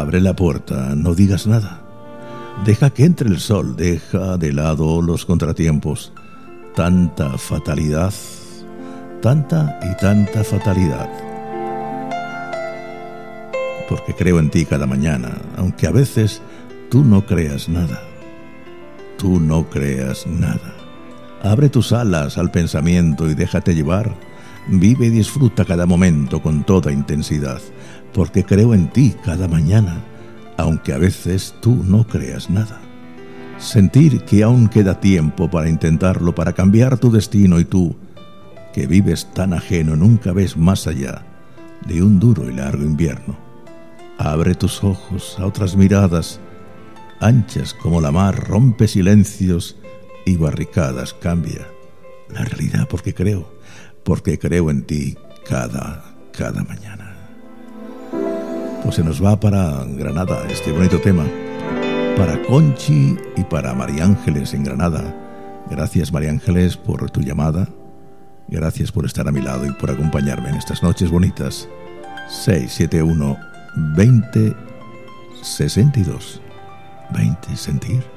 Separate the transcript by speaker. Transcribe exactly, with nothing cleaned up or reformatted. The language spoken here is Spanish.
Speaker 1: Abre la puerta, no digas nada. Deja que entre el sol, deja de lado los contratiempos. Tanta fatalidad, tanta y tanta fatalidad. Porque creo en ti cada mañana, aunque a veces tú no creas nada. Tú no creas nada. Abre tus alas al pensamiento y déjate llevar. Vive y disfruta cada momento con toda intensidad, porque creo en ti cada mañana, aunque a veces tú no creas nada. Sentir que aún queda tiempo para intentarlo, para cambiar tu destino, y tú, que vives tan ajeno, nunca ves más allá de un duro y largo invierno. Abre tus ojos a otras miradas, anchas como la mar, rompe silencios y barricadas, cambia la realidad, porque creo, porque creo en ti cada, cada mañana. Pues se nos va para Granada este bonito tema, para Conchi y para María Ángeles en Granada. Gracias, María Ángeles, por tu llamada. Gracias por estar a mi lado y por acompañarme en estas noches bonitas. seis siete uno veinte sesenta y dos veinte sentir.